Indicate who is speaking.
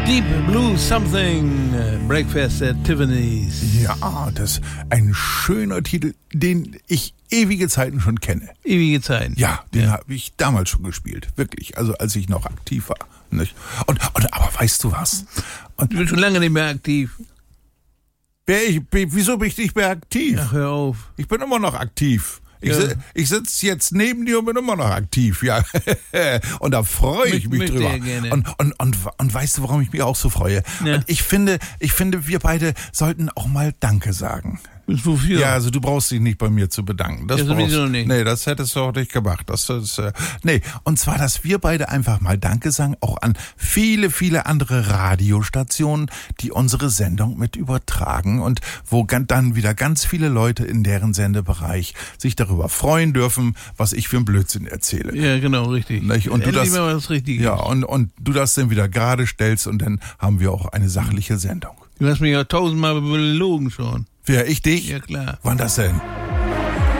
Speaker 1: Deep Blue Something, Breakfast at Tiffany's.
Speaker 2: Ja, das ist ein schöner Titel, den ich ewige Zeiten schon kenne.
Speaker 1: Ewige Zeiten?
Speaker 2: Ja, den habe ich damals schon gespielt, wirklich, also als ich noch aktiv war. Nicht? Aber weißt du was?
Speaker 1: Ich bin schon lange nicht mehr aktiv.
Speaker 2: Wieso bin ich nicht mehr aktiv?
Speaker 1: Ach, hör auf.
Speaker 2: Ich bin immer noch aktiv. Ich sitze jetzt neben dir und bin immer noch aktiv, ja. Und da freue ich mich drüber. Und weißt du, warum ich mich auch so freue?
Speaker 1: Ja.
Speaker 2: Und ich finde, wir beide sollten auch mal Danke sagen.
Speaker 1: Wofür?
Speaker 2: Ja, also du brauchst dich nicht bei mir zu bedanken. Das
Speaker 1: sowieso nicht.
Speaker 2: Nee, das hättest du auch nicht gemacht. Nee, und zwar, dass wir beide einfach mal Danke sagen, auch an viele, viele andere Radiostationen, die unsere Sendung mit übertragen und wo dann wieder ganz viele Leute in deren Sendebereich sich darüber freuen dürfen, was ich für einen Blödsinn erzähle.
Speaker 1: Ja, genau, richtig.
Speaker 2: Und du das,
Speaker 1: mal was Richtiges.
Speaker 2: ja, und du das dann wieder gerade stellst und dann haben wir auch eine sachliche Sendung.
Speaker 1: Du hast mich ja 1000-mal belogen schon.
Speaker 2: Wer, ich dich?
Speaker 1: Ja, klar.
Speaker 2: Wann das denn?